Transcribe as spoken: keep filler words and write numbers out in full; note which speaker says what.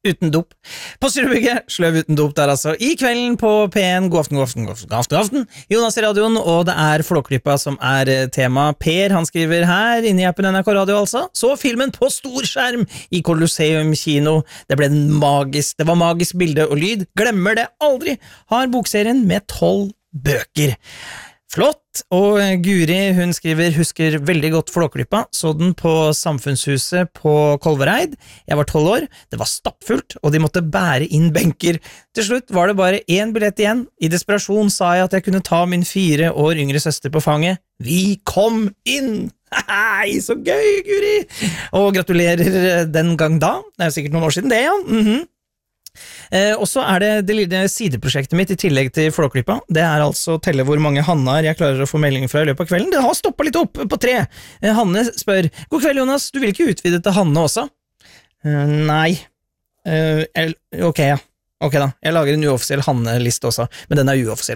Speaker 1: uten dop. Postgirobygget, sløv uten dop der altså. I kvelden på P en, god aften, god aften, god aften, god aften, god aften. Jonas i radioen, og det er Flåklypa som er tema. Per, han skriver her, inne i appen N R K Radio altså, så filmen på stor skjerm i Colosseum kino. Det ble en magisk, det var magisk bilde og lyd. Glemmer det aldri. Har bokserien med tolv bøker. Flott, og Guri, hun skriver, husker veldig godt Flåklypa, så den på Samfunnshuset på Kolvereid. Jeg var tolv år, det var stappfullt, og de måtte bære inn benker. Til slutt var det bare én billett igjen. I desperasjon sa jeg at jeg kunne ta min fire år yngre søster på fanget. Vi kom inn! Hei, så gøy, Guri! Og gratulerer den gang da. Det er jo sikkert noen år siden det, ja. Mhm. Eh, og så er det det lille sideprosjektet mitt i tillegg til Flåklypa. Det er altså å telle hvor mange Hannar jeg klarer å få meldinger fra i løpet av kvelden. Det har stoppet litt opp på tre. eh, Hanne spør, god kveld Jonas, du vil ikke utvide til Hanne også? Eh, nei eh, Ok, ja. Ok da, jeg lager en uoffisiell Hanne-liste også, men den er uoffisiell.